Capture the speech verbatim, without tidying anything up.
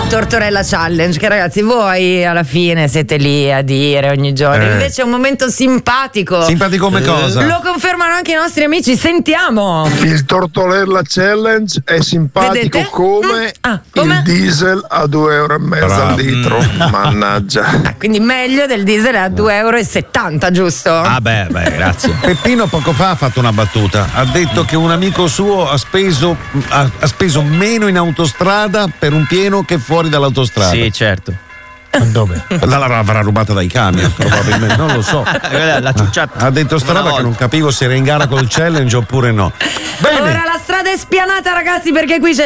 Tortorella Challenge, che ragazzi voi alla fine siete lì a dire ogni giorno, Eh. invece è un momento simpatico. Simpatico come cosa? Lo confermano anche i nostri amici, sentiamo. Il Tortorella Challenge è simpatico Vedete? come, Mm. Ah, come? il diesel a due euro e mezzo Bravo. al litro. Mannaggia. Ah, quindi meglio del diesel a due euro e settanta, giusto? Ah beh, beh, grazie. Peppino poco fa ha fatto una battuta, ha detto che un amico suo ha speso, ha, ha speso meno in autostrada per un pieno che fuori dall'autostrada. Sì, certo. Ma dove? La l'avrà rubata dai camion, probabilmente, non lo so. Quella l'ha ciucciata. Ha detto sta Una roba che volta. non capivo se era in gara col challenge oppure no. Bene. Ora la strada è spianata, ragazzi, perché qui c'è